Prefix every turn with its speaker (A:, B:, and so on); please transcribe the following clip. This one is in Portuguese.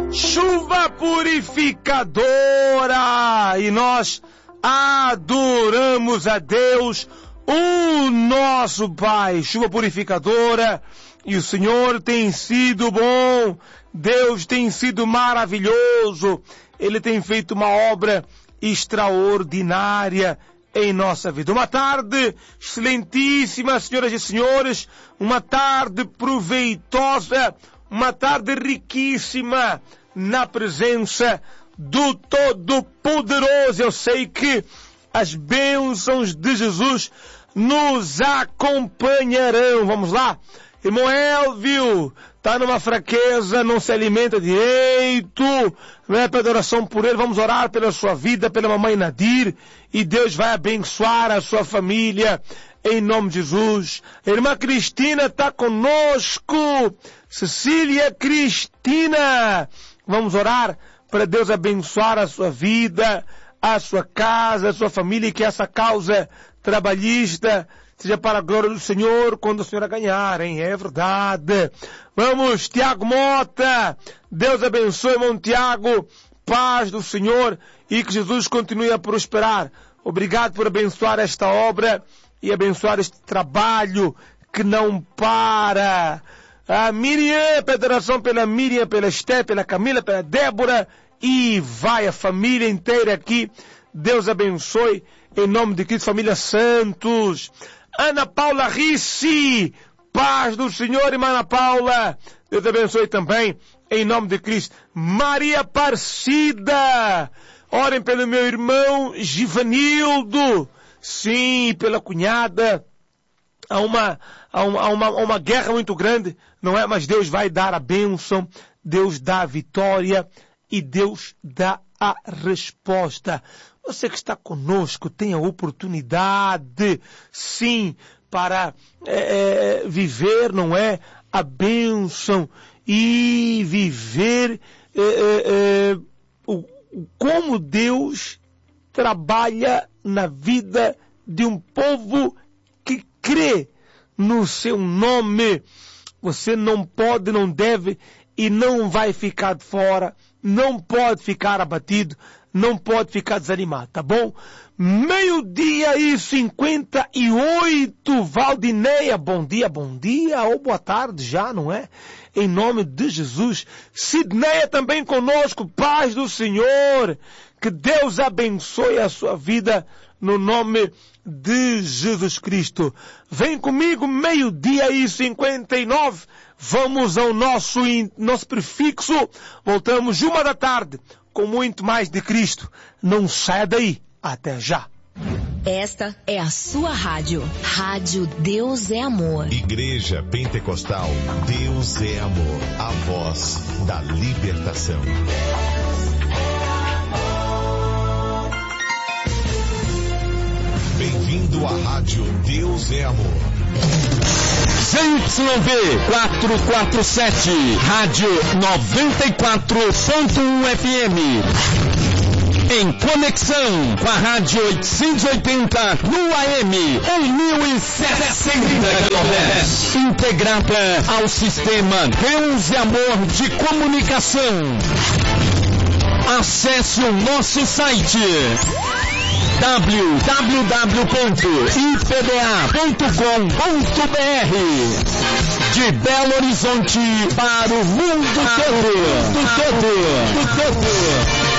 A: Chuva purificadora, e nós adoramos a Deus, o nosso Pai. Chuva purificadora, e o Senhor tem sido bom, Deus tem sido maravilhoso, Ele tem feito uma obra extraordinária em nossa vida. Uma tarde excelentíssima, senhoras e senhores, uma tarde proveitosa, uma tarde riquíssima na presença do Todo-Poderoso. Eu sei que as bênçãos de Jesus nos acompanharão. Vamos lá. Irmão Elvio está numa fraqueza, não se alimenta direito, não é? Pede oração por ele. Vamos orar pela sua vida, pela mamãe Nadir, e Deus vai abençoar a sua família em nome de Jesus. A irmã Cristina está conosco. Cecília Cristina, vamos orar para Deus abençoar a sua vida, a sua casa, a sua família, e que essa causa trabalhista seja para a glória do Senhor quando a senhora ganhar, hein? É verdade. Vamos, Tiago Mota, Deus abençoe, irmão Tiago, paz do Senhor, e que Jesus continue a prosperar. Obrigado por abençoar esta obra e abençoar este trabalho que não para. A Miriam, pede oração pela Miriam, pela Esté, pela Camila, pela Débora, e vai a família inteira aqui. Deus abençoe, em nome de Cristo, família Santos. Ana Paula Ricci, paz do Senhor, irmã Ana Paula. Deus abençoe também, em nome de Cristo. Maria Aparecida, orem pelo meu irmão Givanildo. Sim, pela cunhada. Há uma guerra muito grande, não é? Mas Deus vai dar a bênção, Deus dá a vitória e Deus dá a resposta. Você que está conosco tem a oportunidade, sim, para viver, não é? A bênção e viver como Deus trabalha na vida de um povo que crê no seu nome. Você não pode, não deve e não vai ficar de fora, não pode ficar abatido, não pode ficar desanimado, tá bom? 12:58, Valdineia, bom dia, ou boa tarde já, não é? Em nome de Jesus. Sidneia também conosco, paz do Senhor, que Deus abençoe a sua vida no nome de Jesus Cristo. Vem comigo, 12:59, vamos ao nosso prefixo, voltamos 13h, com muito mais de Cristo. Não saia daí, até já.
B: Esta é a sua rádio. Rádio Deus é Amor.
C: Igreja Pentecostal Deus é Amor. A voz da libertação. Bem-vindo à Rádio Deus é Amor.
D: ZYV 447, Rádio 94.1 FM. Em conexão com a Rádio 880 no AM, em 1060 kHz. Integrada ao sistema Deus é Amor de comunicação. Acesse o nosso site www.ipda.com.br. De Belo Horizonte para o mundo todo.